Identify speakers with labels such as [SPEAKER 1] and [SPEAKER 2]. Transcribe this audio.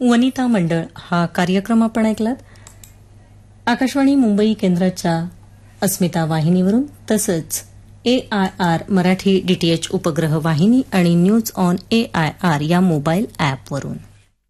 [SPEAKER 1] वनिता मंडळ हा कार्यक्रम आपण ऐकलात आकाशवाणी मुंबई केंद्राच्या अस्मिता वाहिनीवरून, तसंच AIR मराठी DTH उपग्रह वाहिनी आणि न्यूज ऑन AIR या मोबाईल ॲपवरून.